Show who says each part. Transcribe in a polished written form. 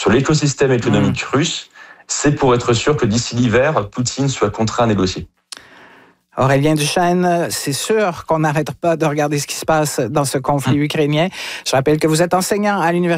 Speaker 1: sur l'écosystème économique russe, c'est pour être sûr que d'ici l'hiver, Poutine soit contraint à négocier.
Speaker 2: Aurélien Duchesne, c'est sûr qu'on n'arrête pas de regarder ce qui se passe dans ce conflit ukrainien. Je rappelle que vous êtes enseignant à l'Université